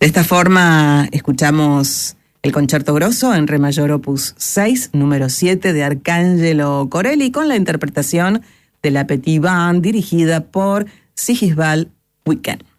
De esta forma escuchamos el Concerto Grosso en Re mayor opus 6, número 7 de Arcangelo Corelli, con la interpretación de la Petit Band dirigida por Sigisbald Wittgen.